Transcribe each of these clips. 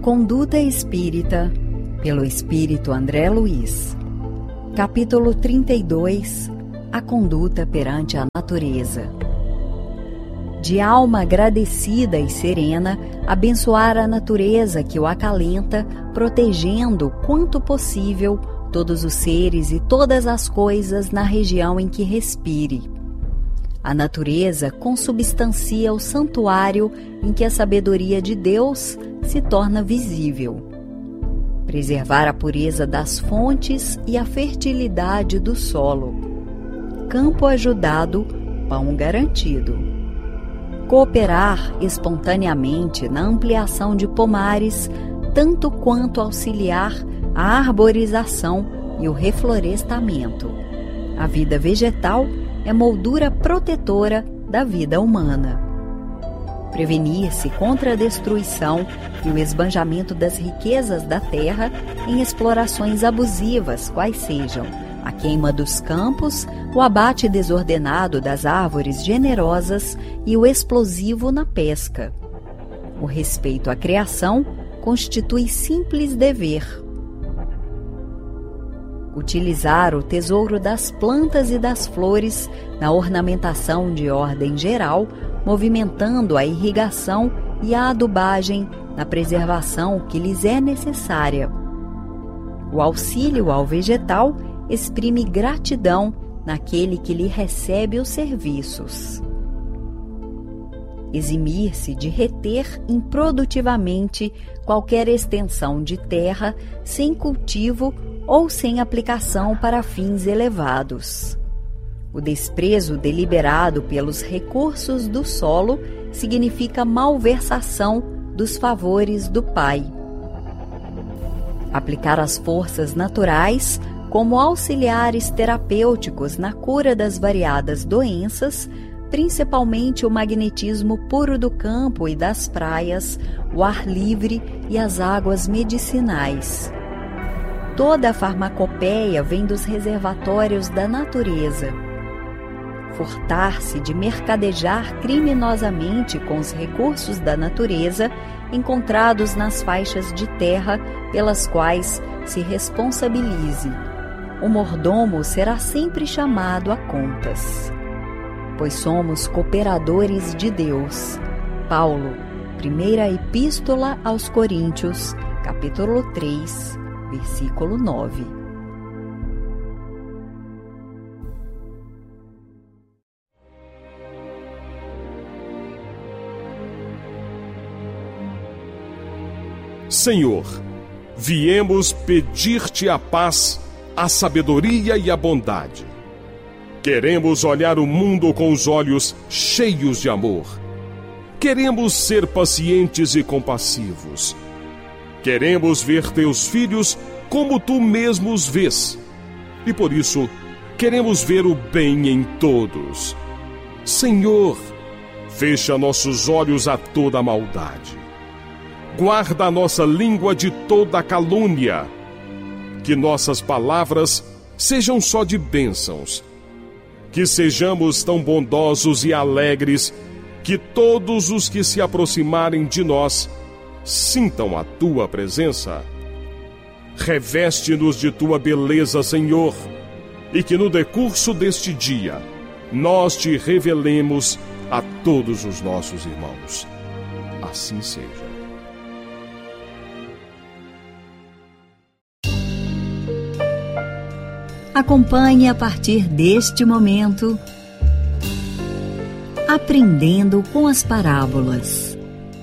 Conduta Espírita, pelo Espírito André Luiz. Capítulo 32. A conduta perante a natureza. De alma agradecida e serena, abençoar a natureza que o acalenta, protegendo, quanto possível, todos os seres e todas as coisas na região em que respire. A natureza consubstancia o santuário em que a sabedoria de Deus se torna visível. Preservar a pureza das fontes e a fertilidade do solo. Campo ajudado, pão garantido. Cooperar espontaneamente na ampliação de pomares, tanto quanto auxiliar a arborização e o reflorestamento. A vida vegetal é moldura protetora da vida humana. Prevenir-se contra a destruição e o esbanjamento das riquezas da terra em explorações abusivas, quais sejam a queima dos campos, o abate desordenado das árvores generosas e o explosivo na pesca. O respeito à criação constitui simples dever. Utilizar o tesouro das plantas e das flores na ornamentação de ordem geral, movimentando a irrigação e a adubagem na preservação que lhes é necessária. O auxílio ao vegetal exprime gratidão naquele que lhe recebe os serviços. Eximir-se de reter improdutivamente qualquer extensão de terra sem cultivo ou sem aplicação para fins elevados. O desprezo deliberado pelos recursos do solo significa malversação dos favores do Pai. Aplicar as forças naturais como auxiliares terapêuticos na cura das variadas doenças, principalmente o magnetismo puro do campo e das praias, o ar livre e as águas medicinais. Toda a farmacopeia vem dos reservatórios da natureza. Furtar-se de mercadejar criminosamente com os recursos da natureza encontrados nas faixas de terra pelas quais se responsabilize. O mordomo será sempre chamado a contas. Pois somos cooperadores de Deus. Paulo, Primeira Epístola aos Coríntios, capítulo 3, versículo 9. Senhor, viemos pedir-te a paz, a sabedoria e a bondade. Queremos olhar o mundo com os olhos cheios de amor. Queremos ser pacientes e compassivos. Queremos ver teus filhos como tu mesmo os vês. E por isso, queremos ver o bem em todos. Senhor, fecha nossos olhos a toda a maldade. Guarda a nossa língua de toda a calúnia. Que nossas palavras sejam só de bênçãos. Que sejamos tão bondosos e alegres que todos os que se aproximarem de nós sintam a tua presença. Reveste-nos de tua beleza, Senhor, e que no decurso deste dia nós te revelemos a todos os nossos irmãos. Assim seja. Acompanhe a partir deste momento Aprendendo com as Parábolas.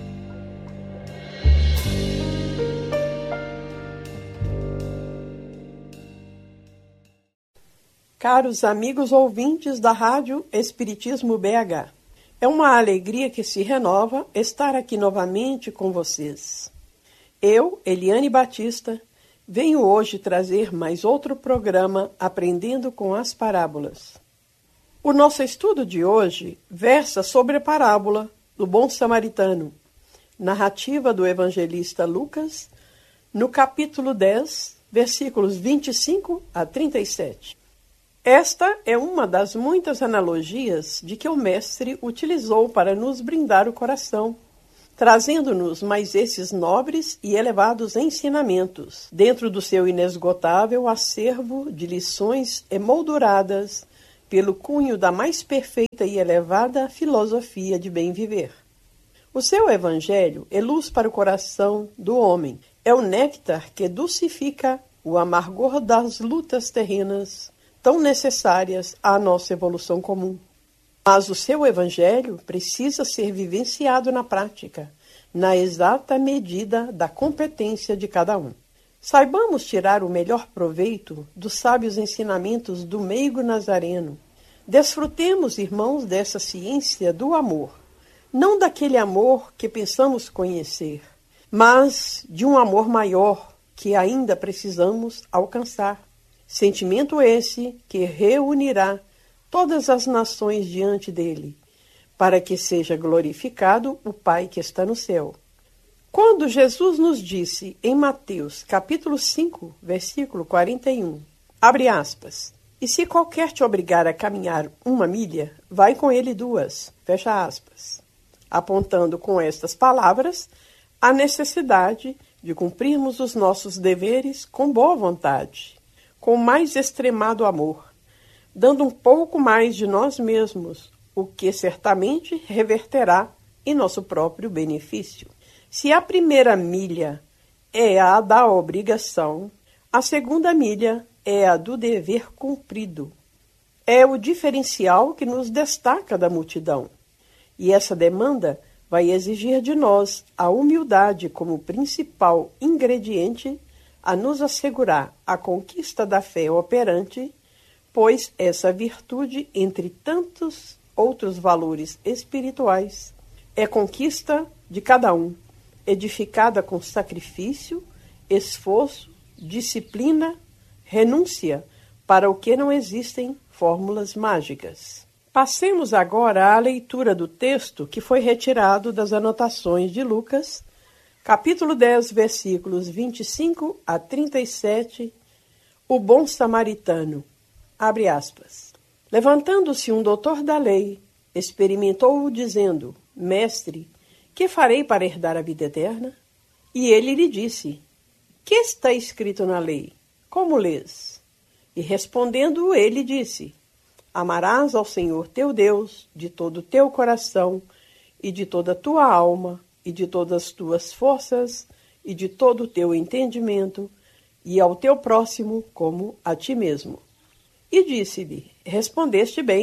Caros amigos ouvintes da Rádio Espiritismo BH, é uma alegria que se renova estar aqui novamente com vocês. Eu, Eliane Batista, venho hoje trazer mais outro programa Aprendendo com as Parábolas. O nosso estudo de hoje versa sobre a parábola do Bom Samaritano, narrativa do evangelista Lucas, no capítulo 10, versículos 25 a 37. Esta é uma das muitas analogias de que o Mestre utilizou para nos brindar o coração, trazendo-nos mais esses nobres e elevados ensinamentos, dentro do seu inesgotável acervo de lições emolduradas pelo cunho da mais perfeita e elevada filosofia de bem viver. O seu evangelho é luz para o coração do homem, é o néctar que dulcifica o amargor das lutas terrenas, tão necessárias à nossa evolução comum. Mas o seu evangelho precisa ser vivenciado na prática, na exata medida da competência de cada um. Saibamos tirar o melhor proveito dos sábios ensinamentos do meigo nazareno. Desfrutemos, irmãos, dessa ciência do amor, não daquele amor que pensamos conhecer, mas de um amor maior que ainda precisamos alcançar. Sentimento esse que reunirá todas as nações diante dele, para que seja glorificado o Pai que está no céu. Quando Jesus nos disse em Mateus, capítulo 5, versículo 41, abre aspas, e se qualquer te obrigar a caminhar 1 milha, vai com ele 2, fecha aspas, apontando com estas palavras a necessidade de cumprirmos os nossos deveres com boa vontade, com mais extremado amor, dando um pouco mais de nós mesmos, o que certamente reverterá em nosso próprio benefício. Se a primeira milha é a da obrigação, a segunda milha é a do dever cumprido. É o diferencial que nos destaca da multidão. E essa demanda vai exigir de nós a humildade como principal ingrediente a nos assegurar a conquista da fé operante, pois essa virtude, entre tantos outros valores espirituais, é conquista de cada um, edificada com sacrifício, esforço, disciplina, renúncia, para o que não existem fórmulas mágicas. Passemos agora à leitura do texto que foi retirado das anotações de Lucas, capítulo 10, versículos 25 a 37, o bom samaritano. Abre aspas. Levantando-se um doutor da lei, experimentou-o dizendo, Mestre, que farei para herdar a vida eterna? E ele lhe disse, que está escrito na lei? Como lês? E respondendo ele disse, amarás ao Senhor teu Deus de todo o teu coração e de toda a tua alma e de todas as tuas forças e de todo o teu entendimento e ao teu próximo como a ti mesmo. E disse-lhe, respondeste bem,